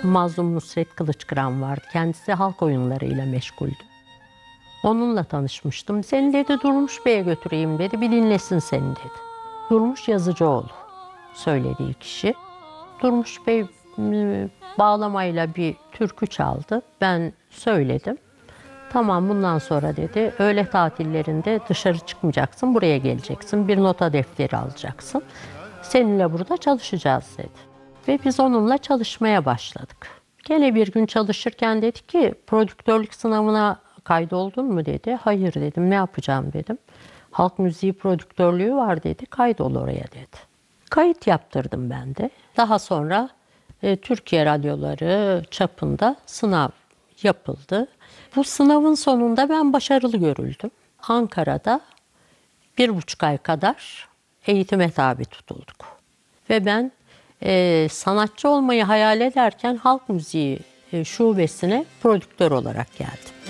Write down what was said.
Mazlum Nusret Kılıçkıran vardı. Kendisi halk oyunlarıyla meşguldü. Onunla tanışmıştım. Seni dedi Durmuş Bey'e götüreyim dedi. Bir dinlesin seni dedi. Durmuş Yazıcıoğlu söylediği kişi. Durmuş Bey bağlamayla bir türkü çaldı. Ben söyledim. Tamam bundan sonra dedi öğle tatillerinde dışarı çıkmayacaksın, buraya geleceksin. Bir nota defteri alacaksın. Seninle burada çalışacağız dedi. Ve biz onunla çalışmaya başladık. Gene bir gün çalışırken dedi ki prodüktörlük sınavına kaydoldun mu dedi. Hayır dedim, ne yapacağım dedim. Halk müziği prodüktörlüğü var dedi, kaydol oraya dedi. Kayıt yaptırdım ben de. Daha sonra Türkiye radyoları çapında sınav yapıldı. Bu sınavın sonunda ben başarılı görüldüm. Ankara'da 1,5 ay kadar eğitime tabi tutulduk. Ve ben sanatçı olmayı hayal ederken halk müziği şubesine prodüktör olarak geldim.